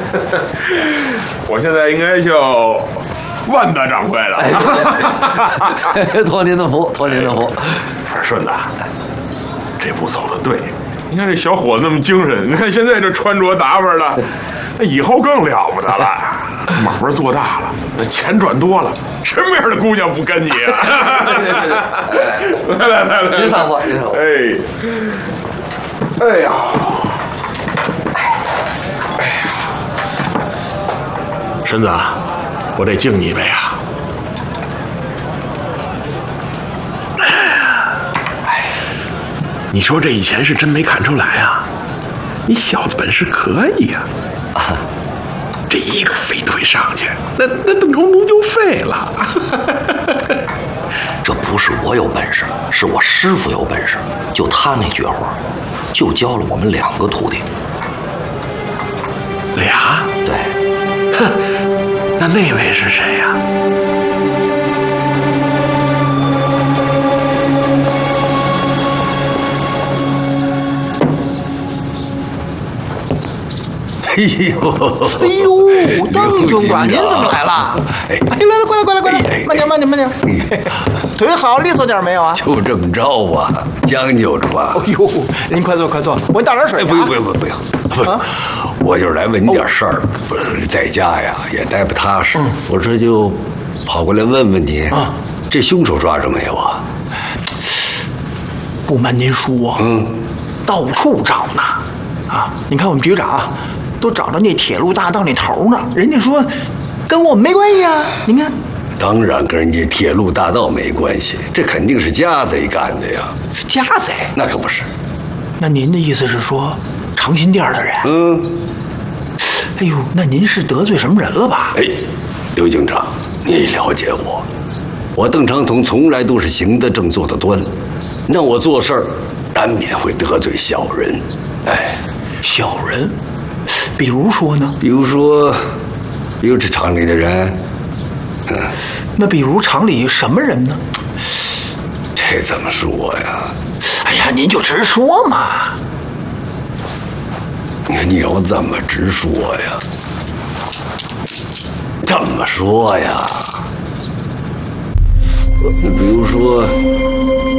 我现在应该叫万大掌柜了。 托您的福，托您的福。 顺子，这步走的对。你看这小伙子那么精神，你看现在这穿着打扮的，那以后更了不得了。买卖做大了，那钱赚多了，什么样的姑娘不跟你啊？来， 您上过，您上过。 哎呀，婶子，我得敬你一杯啊！你说这以前是真没看出来啊，你小子本事可以呀！这一个飞腿上去，那邓成龙就废了。 这不是我有本事，是我师傅有本事，就他那绝活，就教了我们2个徒弟。 俩？ 对。 哼，那位是谁呀？ 哎呦，邓总管，您怎么来了？哎，来了，过来，慢点。腿好，利索点没有啊？ 就这么着啊，将就着吧。 哎呦，您快坐，我给你倒点水。 不用，啊，我就是来问你点事儿，不是在家呀也待不踏实，我这就跑过来问问你啊，这凶手抓着没有啊？ 不瞒您说，到处找呢。啊，你看我们局长都找到那铁路大道那头呢，人家说跟我们没关系啊。您看， 当然跟人家铁路大道没关系，这肯定是家贼干的呀。 家贼？ 那可不是。 那您的意思是说长辛店的人？哎呦，那您是得罪什么人了吧？ 哎，刘警长，你了解我，我邓长统从来都是行得正坐得端，那我做事儿难免会得罪小人。哎， 小人？比如说呢？ 比如这厂里的人。 那比如厂里什么人呢？ 这怎么说呀？ 哎呀，您就直说嘛。 你让我怎么直说呀？怎么说呀？你比如说